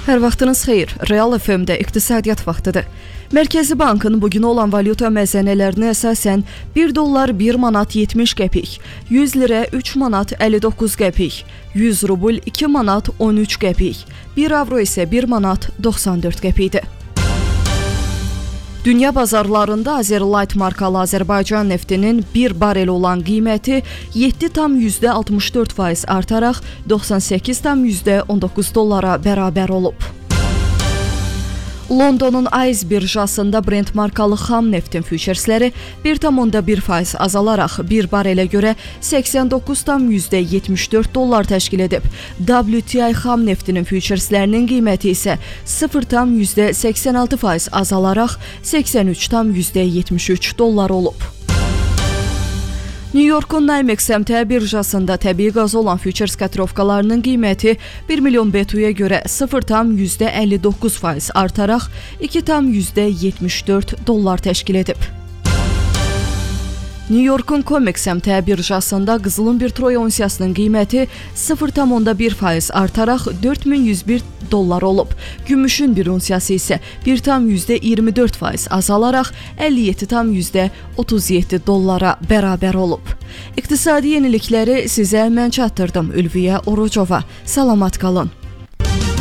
Hər vaxtınız xeyir. Real FM-də iqtisadiyyat vaxtıdır. Mərkəzi Bankın bugün olan valyuta məzənələrinə əsasən 1 dollar 1 manat 70 qəpik, 100 lirə 3 manat 59 qəpik, 100 rubl 2 manat 13 qəpik, 1 avro isə 1 manat 94 qəpikdir. Dünya bazarlarında Azerlight markalı Azərbaycan neftinin 1 barel olan qiyməti 7,64% artaraq 98,19 dollara bərabər olub. Londonun Ayz birjasında Brent markalı xam neftin füçersləri 1,1% azalaraq 1 barelə görə 89,74 dollar təşkil edib. WTI xam neftinin füçerslərinin qiyməti isə 0,86% azalaraq 83,73 dollar olub. New York'un NYMEX əmtia birjasında təbii qaz olan füçers kotirovkalarının qiyməti 1 milyon BTU-ya görə 0,59% artaraq 2,74 dollar təşkil edib. New York'un COMEX əmtia birjasında qızılın bir troy onsiyasının qiyməti 0,1% artaraq 4101 dollar olub. Gümüşün bir onsiyası isə 1,24% azalaraq 57,37 dollara bərabər olub. İqtisadi yenilikləri sizə mən çatdırdım. Ülviyə Orucova. Salamat qalın.